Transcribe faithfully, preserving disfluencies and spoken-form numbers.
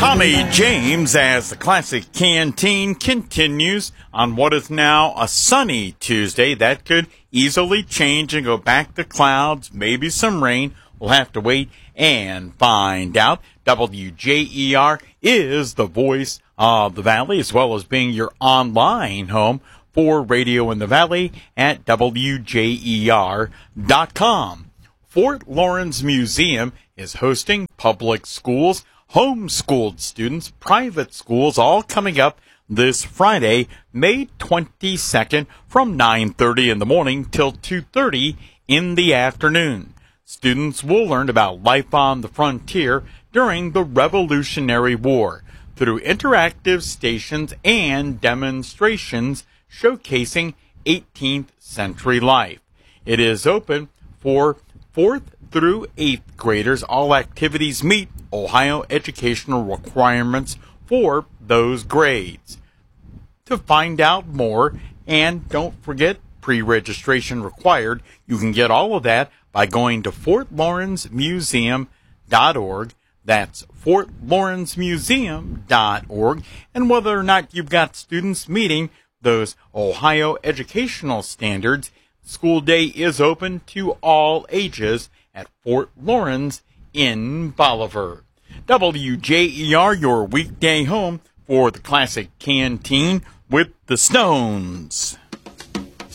Tommy James as the Classic Canteen continues on what is now a sunny Tuesday. That could easily change and go back to clouds, maybe some rain. We'll have to wait and find out. W J E R is the voice of the Valley, as well as being your online home for Radio in the Valley at W J E R dot com. Fort Lawrence Museum is hosting public schools, homeschooled students, private schools, all coming up this Friday, May twenty-second, from nine thirty in the morning till two thirty in the afternoon. Students will learn about life on the frontier during the Revolutionary War through interactive stations and demonstrations showcasing eighteenth century life. It is open for fourth through eighth graders. All activities meet Ohio educational requirements for those grades. To find out more, and don't forget, pre-registration required, you can get all of that by going to fort lawrence museum dot org. That's fort lawrence museum dot org. And whether or not you've got students meeting those Ohio educational standards, school day is open to all ages at Fort Lawrence in Bolivar. W J E R, your weekday home for the Classic Canteen with the Stones.